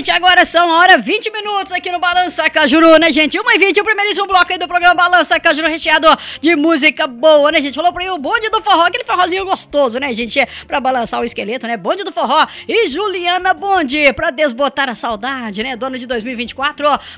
gente, agora são hora 20 minutos aqui no Balança Cajuru, né, gente? 1h20, o primeiríssimo bloco aí do programa Balança Cajuru, recheado de música boa, né, gente? Falou por aí o bonde do forró, aquele forrozinho gostoso, né, gente? Pra balançar o esqueleto, né? Bonde do forró e Juliana Bonde, pra desbotar a saudade, né? Do ano de 2024,